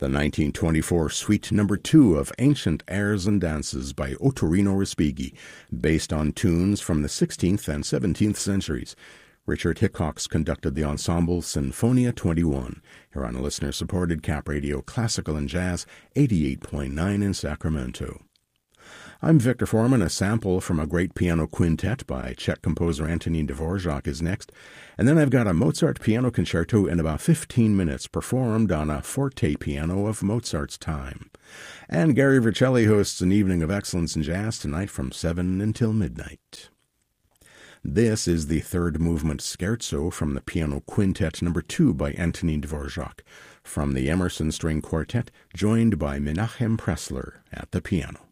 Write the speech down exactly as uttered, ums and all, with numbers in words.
the nineteen twenty-four Suite Number two of Ancient Airs and Dances by Ottorino Respighi, based on tunes from the sixteenth and seventeenth centuries. Richard Hickox conducted the ensemble Sinfonia twenty-one, here on a listener-supported Cap Radio Classical and Jazz eighty-eight point nine in Sacramento. I'm Victor Foreman. A sample from a great piano quintet by Czech composer Antonín Dvorak is next. And then I've got a Mozart piano concerto in about fifteen minutes, performed on a forte piano of Mozart's time. And Gary Vercelli hosts an evening of excellence in jazz tonight from seven until midnight. This is the third movement scherzo from the Piano Quintet Number two by Antonín Dvorak, from the Emerson String Quartet, joined by Menachem Pressler at the piano.